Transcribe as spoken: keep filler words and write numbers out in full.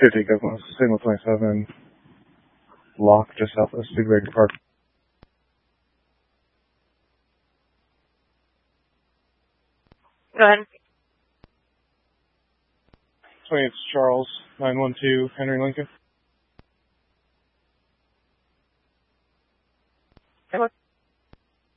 fifty, Government Signal twenty-seven, lock just south of Speedway Park. Go ahead. twenty, it's Charles, nine one two, Henry Lincoln. Okay.